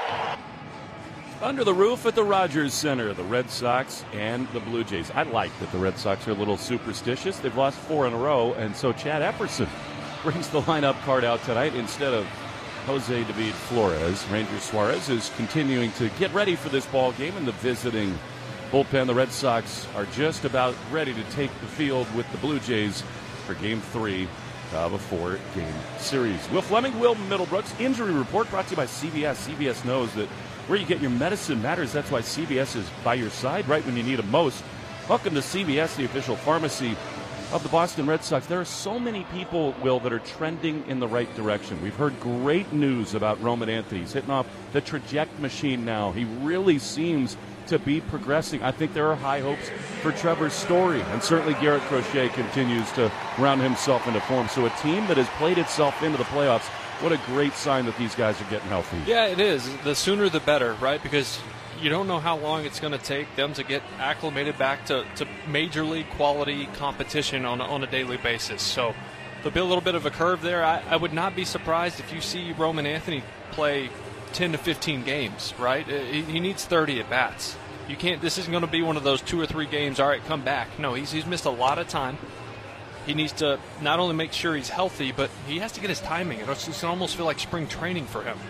Under the roof at the Rogers Center, the Red Sox and the Blue Jays. I like that the Red Sox are a little superstitious. They've lost 4 in a row, and so Chad Epperson brings the lineup card out tonight instead of Jose David Flores. Ranger Suarez is continuing to get ready for this ball game in the visiting bullpen. The Red Sox are just about ready to take the field with the Blue Jays for Game 3 of a 4-game series. Will Fleming, Will Middlebrooks. Injury report brought to you by CVS. CVS knows that where you get your medicine matters. That's why CVS is by your side right when you need them most. Welcome to CVS, the official pharmacy of the Boston Red Sox. There are so many people, Will, that are trending in the right direction. We've heard great news about Roman Anthony. He's hitting off the traject machine now. He really seems to be progressing. I think there are high hopes for Trevor Story, and certainly Garrett Crochet continues to round himself into form. So a team that has played itself into the playoffs, what a great sign that these guys are getting healthy. Yeah, it is. The sooner the better, right? Because you don't know how long it's going to take them to get acclimated back to major league quality competition on a daily basis. So there'll be a little bit of a curve there. I would not be surprised if you see Roman Anthony play 10 to 15 games, right? He needs 30 at bats. You can't. This isn't going to be one of those 2 or 3 games. All right, come back. No, he's missed a lot of time. He needs to not only make sure he's healthy, but he has to get his timing. It's almost feel like spring training for him.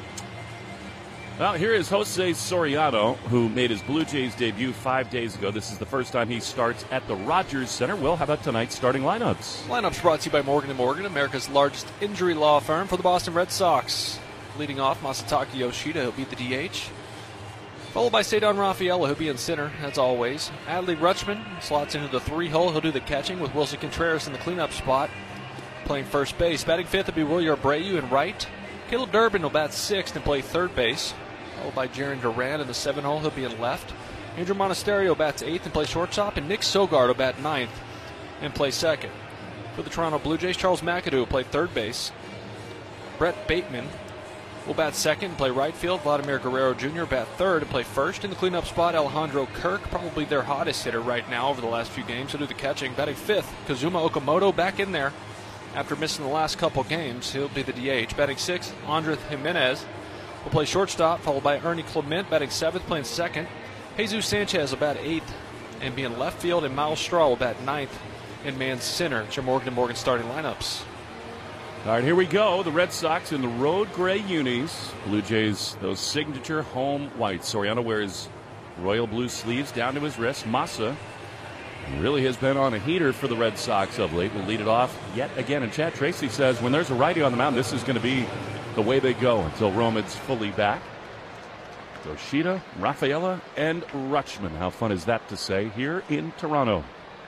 Well, here is Jose Soriano, who made his Blue Jays debut 5 days ago. This is the first time he starts at the Rogers Center. Will, how about tonight's starting lineups? Lineups brought to you by Morgan & Morgan, America's largest injury law firm for the Boston Red Sox. Leading off, Masataka Yoshida, he'll be the DH. Followed by Cedar Rafaela, who'll be in center, as always. Adley Rutschman slots into the 3-hole. He'll do the catching with Wilson Contreras in the cleanup spot, playing first base. Batting fifth will be Wilyer Abreu in right. Caleb Durbin will bat sixth and play third base. Followed by Jaron Duran in the 7-hole. He'll be in left. Andrew Monasterio bats eighth and plays shortstop. And Nick Sogard will bat ninth and play second. For the Toronto Blue Jays, Charles McAdoo will play third base. Brett Bateman will bat second and play right field. Vladimir Guerrero Jr. bat third and play first. In the cleanup spot, Alejandro Kirk, probably their hottest hitter right now over the last few games. He'll do the catching. Batting fifth, Kazuma Okamoto back in there after missing the last couple games. He'll be the DH. Batting sixth, Andres Jimenez will play shortstop, followed by Ernie Clement batting seventh, playing second. Jesus Sanchez will bat eighth and be in left field, and Miles Straw will bat ninth in man's center. It's your Morgan & Morgan starting lineups. All right, here we go. The Red Sox in the road gray unis. Blue Jays, those signature home whites. Soriano wears royal blue sleeves down to his wrist. Massa really has been on a heater for the Red Sox of late. We'll lead it off yet again. And Chad Tracy says when there's a righty on the mound, this is going to be the way they go until Roman's fully back. Yoshida, Rafaela, and Rutschman. How fun is that to say here in Toronto?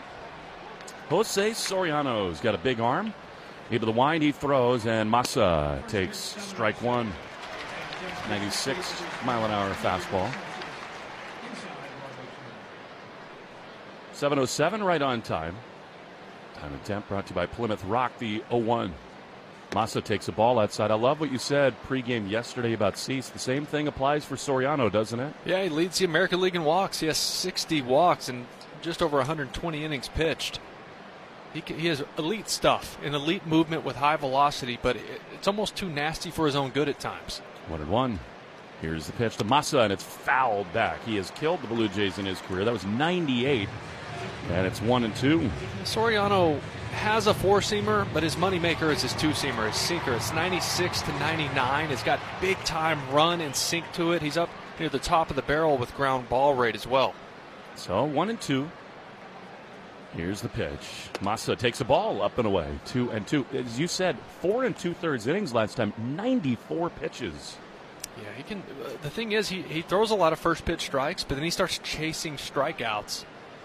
Jose Soriano's got a big arm. Into the wind he throws, and Massa takes strike one. 96-mile-an-hour fastball. 7:07 right on time. Time and temp brought to you by Plymouth Rock, the 0-1. Massa takes a ball outside. I love what you said pregame yesterday about Cease. The same thing applies for Soriano, doesn't it? Yeah, he leads the American League in walks. He has 60 walks and just over 120 innings pitched. He has elite stuff, an elite movement with high velocity, but it's almost too nasty for his own good at times. 1-1. Here's the pitch to Massa, and it's fouled back. He has killed the Blue Jays in his career. That was 98, and it's 1-2. Soriano has a four-seamer, but his moneymaker is his two-seamer, his sinker. It's 96 to 99. It's got big-time run and sink to it. He's up near the top of the barrel with ground ball rate as well. So 1-2. Here's the pitch. Massa takes a ball up and away. 2-2. As you said, 4 2/3 innings last time. 94 pitches. Yeah, he can. The thing is, he throws a lot of first pitch strikes, but then he starts chasing strikeouts.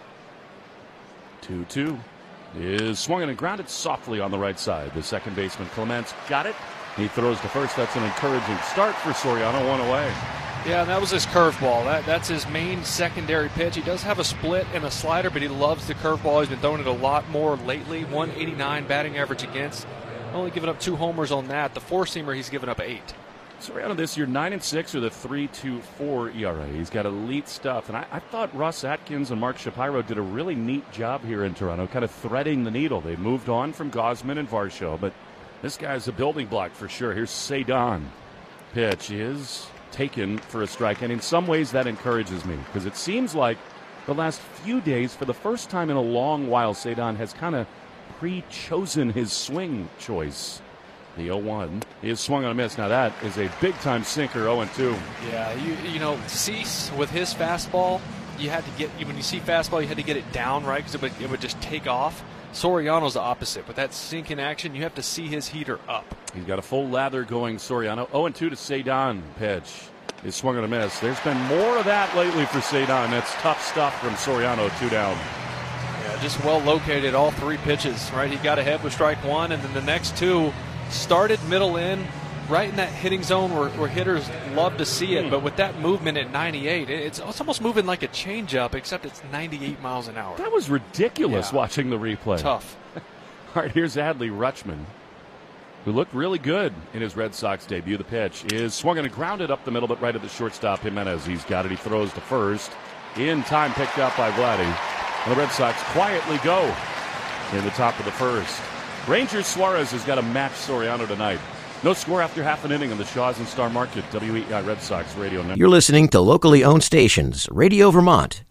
2-2 is swung and grounded softly on the right side. The second baseman Clements got it. He throws to first. That's an encouraging start for Soriano. One away. Yeah, that was his curveball. That's his main secondary pitch. He does have a split and a slider, but he loves the curveball. He's been throwing it a lot more lately. 189 batting average against. Only given up 2 homers on that. The four-seamer, he's given up 8. Soriano this year, 9-6 with a 3.24 ERA. He's got elite stuff. And I thought Russ Atkins and Mark Shapiro did a really neat job here in Toronto, kind of threading the needle. They moved on from Gausman and Varsho, but this guy's a building block for sure. Here's Cedar. Pitch is taken for a strike. And in some ways that encourages me because it seems like the last few days, for the first time in a long while, Cedon has kind of pre-chosen his swing choice. The 0-1 is swung on a miss. Now that is a big-time sinker, 0-2. Yeah, you know, Cease with his fastball, you had to get, when you see fastball, you had to get it down, right, because it would just take off. Soriano's the opposite. With that sink in action, you have to see his heater up. He's got a full lather going, Soriano. 0-2 to Cedon. Pitch is swung on a miss. There's been more of that lately for Cedon. That's tough stuff from Soriano, 2 down. Yeah, just well located, all 3 pitches, right? He got ahead with strike 1, and then the next 2 started middle in, right in that hitting zone where hitters love to see it. But with that movement at 98, it's almost moving like a changeup, except it's 98 miles an hour. That was ridiculous watching the replay. Tough. All right, here's Adley Rutschman, who looked really good in his Red Sox debut. The pitch is swung and grounded up the middle, but right at the shortstop, Jimenez. He's got it. He throws to first. In time, picked up by Vladdy. And the Red Sox quietly go in the top of the first. Rangers Suarez has got to match Soriano tonight. No score after half an inning on the Shaw's and Star Market. WEI Red Sox Radio Network. You're listening to locally owned stations, Radio Vermont,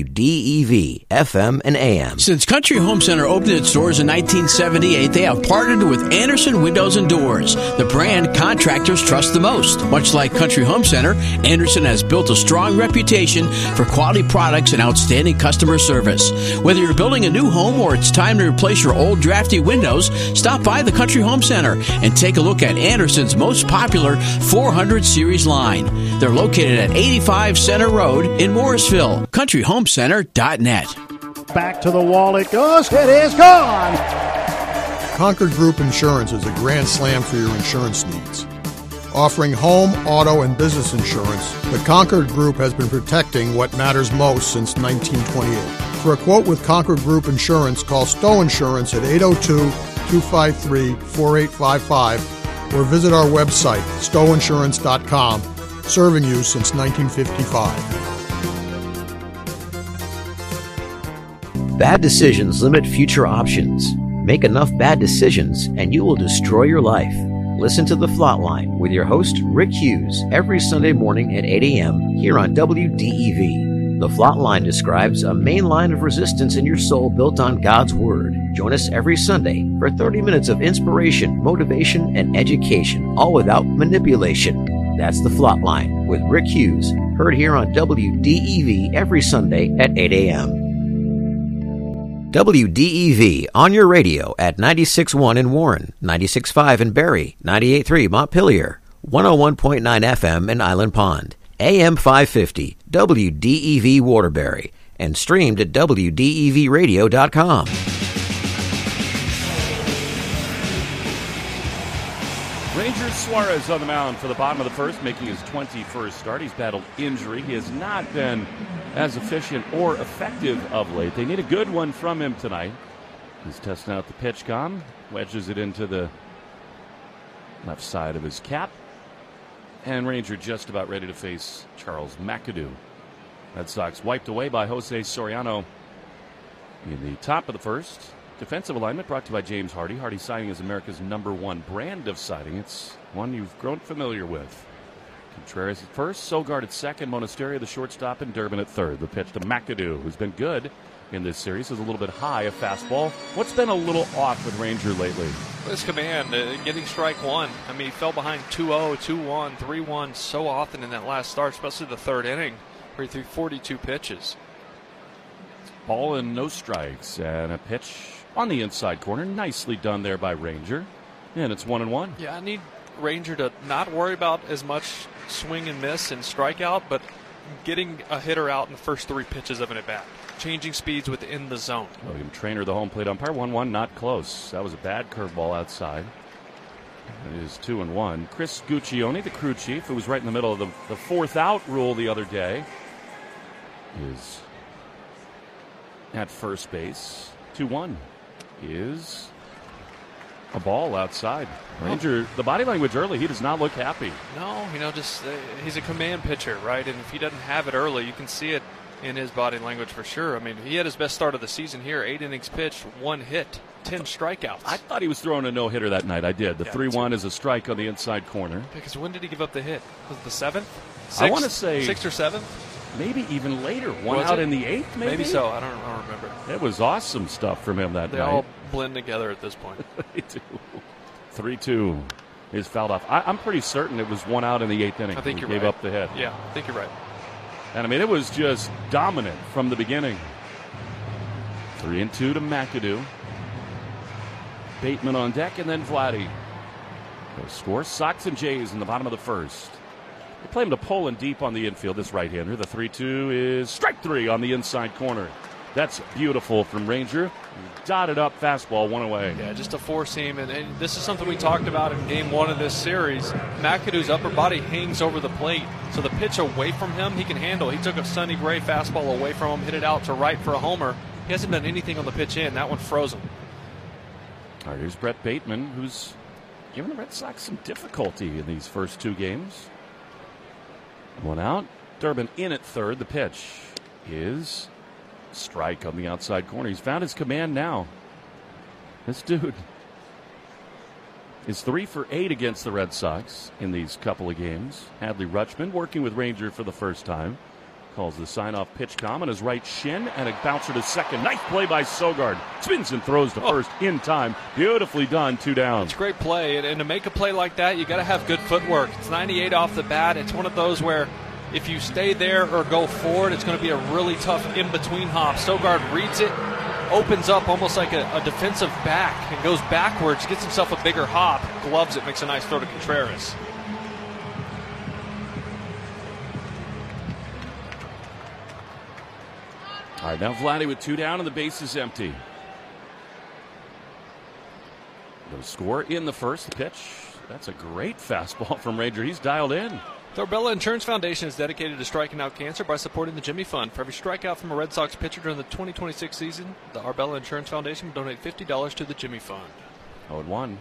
WDEV, FM and AM. Since Country Home Center opened its doors in 1978, they have partnered with Anderson Windows and Doors, the brand contractors trust the most. Much like Country Home Center, Anderson has built a strong reputation for quality products and outstanding customer service. Whether you're building a new home or it's time to replace your old drafty windows, stop by the Country Home Center and take a look at Anderson's most popular 400 series line. They're located at 85 Center Road in Morrisville. CountryHomeCenter.net. Back to the wall it goes. It is gone. Concord Group Insurance is a grand slam for your insurance needs. Offering home, auto, and business insurance, the Concord Group has been protecting what matters most since 1928. For a quote with Concord Group Insurance, call Stowe Insurance at 802-253-4855 or visit our website, stoweinsurance.com, serving you since 1955. Bad decisions limit future options. Make enough bad decisions and you will destroy your life. Listen to The Flatline with your host, Rick Hughes, every Sunday morning at 8 a.m. here on WDEV. The Flatline describes a main line of resistance in your soul built on God's Word. Join us every Sunday for 30 minutes of inspiration, motivation, and education, all without manipulation. That's The Flatline with Rick Hughes, heard here on WDEV every Sunday at 8 a.m. WDEV on your radio at 96.1 in Warren, 96.5 in Barrie, 98.3 Montpelier, 101.9 FM in Island Pond, AM 550, WDEV Waterbury, and streamed at WDEVradio.com. Rangers Suarez on the mound for the bottom of the first, making his 21st start. He's battled injury. He has not been as efficient or effective of late. They need a good one from him tonight. He's testing out the pitch com, wedges it into the left side of his cap. And Ranger just about ready to face Charles McAdoo. Red Sox wiped away by Jose Soriano in the top of the first. Defensive alignment brought to you by James Hardy. Hardy Siding is America's #1 brand of siding. It's one you've grown familiar with. Contreras at first, Sogard at second, Monasterio the shortstop, and Durbin at third. The pitch to McAdoo, who's been good in this series, is a little bit high, a fastball. What's been a little off with Ranger lately? His command, getting strike 1. I mean, he fell behind 2-0, 2-1, 3-1 so often in that last start, especially the third inning, where he threw 42 pitches. Ball and no strikes, and a pitch on the inside corner. Nicely done there by Ranger. And it's 1-1. Yeah, I need Ranger to not worry about as much swing and miss and strikeout, but getting a hitter out in the first 3 pitches of an at-bat. Changing speeds within the zone. William Trainer, the home plate umpire. 1-1, not close. That was a bad curveball outside. It is 2-1. Chris Guccione, the crew chief, who was right in the middle of the 4th out rule the other day, is at first base. 2-1 is a ball outside. Ranger, the body language early, he does not look happy. No, just he's a command pitcher, right? And if he doesn't have it early, you can see it in his body language for sure. I mean, he had his best start of the season here. 8 innings pitched, 1 hit, 10 strikeouts. I thought he was throwing a no-hitter that night. I did. The 3-1 is a strike on the inside corner. Because when did he give up the hit? Was it the 7th? I want to say 6th or 7th. Maybe even later. One Was out it? in the 8th, maybe? Maybe so. I don't remember. It was awesome stuff from him that They night. all blend together at this point. 3-2 is fouled off. I'm pretty certain it was one out in the 8th inning. I think you're gave right. up the head. Yeah, I think you're right. And, I mean, it was just dominant from the beginning. 3-2 to McAdoo. Bateman on deck, and then Vladdy. Those scores, Sox and Jays in the bottom of the first. They play him to Poland deep on the infield, this right-hander. The 3-2 is strike 3 on the inside corner. That's beautiful from Ranger. Dotted up fastball, one away. Yeah, just a four-seam, and this is something we talked about in Game 1 of this series. McAdoo's upper body hangs over the plate, so the pitch away from him he can handle. He took a Sonny Gray fastball away from him, hit it out to right for a homer. He hasn't done anything on the pitch in. That one froze him. All right, here's Brett Bateman, who's given the Red Sox some difficulty in these first 2 games. One out. Durbin in at third. The pitch is strike on the outside corner. He's found his command now. This dude is 3 for 8 against the Red Sox in these couple of games. Adley Rutschman working with Ranger for the first time. Calls the sign-off pitch calm on his right shin, and a bouncer to second. Nice play by Sogard. Spins and throws to first in time. Beautifully done, 2 down. It's a great play, and to make a play like that, you got to have good footwork. It's 98 off the bat. It's one of those where if you stay there or go forward, it's going to be a really tough in-between hop. Sogard reads it, opens up almost like a defensive back, and goes backwards, gets himself a bigger hop, gloves it, makes a nice throw to Contreras. All right, now Vladdy with 2 down and the base is empty. No score in the first. The pitch. That's a great fastball from Ranger. He's dialed in. The Arbella Insurance Foundation is dedicated to striking out cancer by supporting the Jimmy Fund. For every strikeout from a Red Sox pitcher during the 2026 season, the Arbella Insurance Foundation will donate $50 to the Jimmy Fund. 0-1.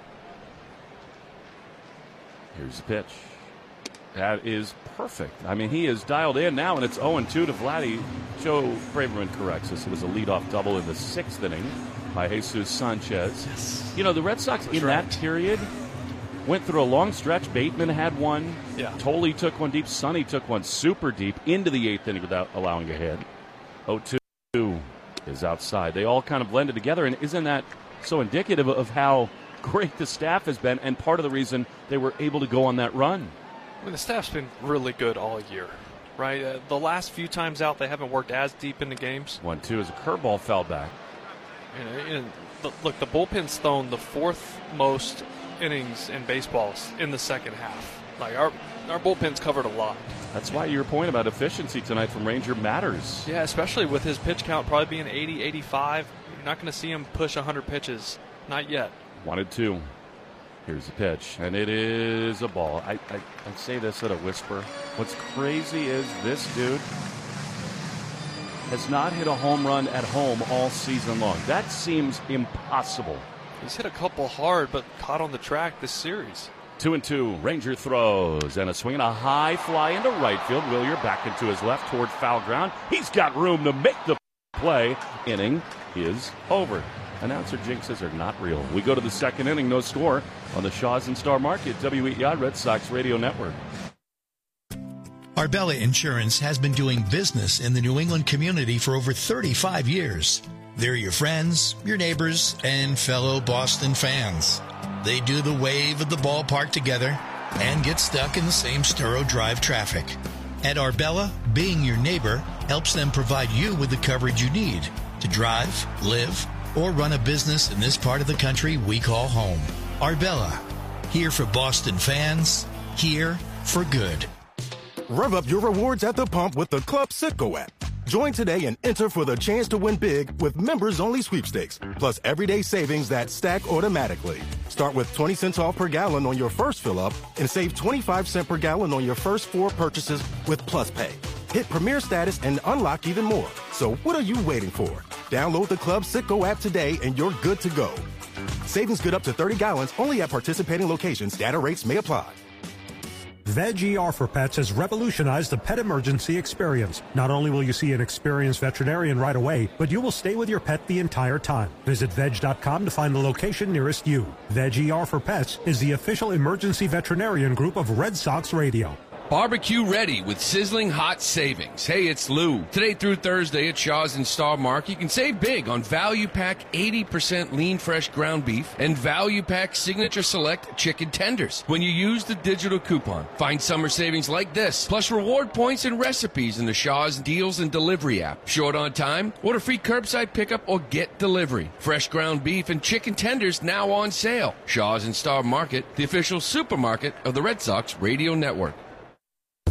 Here's the pitch. That is perfect. I mean, he is dialed in now, and it's 0-2 to Vladdy. Joe Braverman corrects us. It was a leadoff double in the 6th inning by Jesus Sanchez. Yes. You know, the Red Sox in that period went through a long stretch. Bateman had one. Yeah. Tolley took one deep. Sonny took one super deep into the 8th inning without allowing a hit. 0-2 is outside. They all kind of blended together, and isn't that so indicative of how great the staff has been and part of the reason they were able to go on that run? I mean, the staff's been really good all year, right? The last few times out, they haven't worked as deep into games. 1-2 as a curveball fell back. Look, the bullpen's thrown the 4th most innings in baseball in the second half. Like, our bullpen's covered a lot. That's why your point about efficiency tonight from Ranger matters. Yeah, especially with his pitch count probably being 80, 85. You're not going to see him push 100 pitches. Not yet. 1-2. Here's the pitch, and it is a ball. I say this at a whisper. What's crazy is this dude has not hit a home run at home all season long. That seems impossible. He's hit a couple hard, but caught on the track this series. 2-2. Ranger throws, and a swing and a high fly into right field. Willier back into his left toward foul ground. He's got room to make the play. Inning is over. Announcer jinxes are not real. We go to the 2nd inning, no score on the Shaw's and Star Market, WEEI Red Sox Radio Network. Arbella Insurance has been doing business in the New England community for over 35 years. They're your friends, your neighbors, and fellow Boston fans. They do the wave at the ballpark together and get stuck in the same Sturrow Drive traffic. At Arbella, being your neighbor helps them provide you with the coverage you need to drive, live, or run a business in this part of the country we call home. Arbella, here for Boston fans, here for good. Rev up your rewards at the pump with the Club Citgo app. Join today and enter for the chance to win big with members-only sweepstakes, plus everyday savings that stack automatically. Start with 20 cents off per gallon on your first fill-up and save 25 cents per gallon on your first 4 purchases with Plus Pay. Hit Premier status and unlock even more. So what are you waiting for? Download the Club Citgo app today and you're good to go. Savings good up to 30 gallons only at participating locations. Data rates may apply. VEG for Pets has revolutionized the pet emergency experience. Not only will you see an experienced veterinarian right away, but you will stay with your pet the entire time. Visit veg.com to find the location nearest you. VEG for Pets is the official emergency veterinarian group of Red Sox Radio. Barbecue ready with sizzling hot savings. Hey, it's Lou. Today through Thursday at Shaw's and Star Mark, you can save big on Value Pack 80% lean fresh ground beef and Value Pack Signature Select chicken tenders. When you use the digital coupon, find summer savings like this, plus reward points and recipes in the Shaw's Deals and Delivery app. Short on time? Order free curbside pickup or get delivery. Fresh ground beef and chicken tenders now on sale. Shaw's and Star Market, the official supermarket of the Red Sox Radio Network.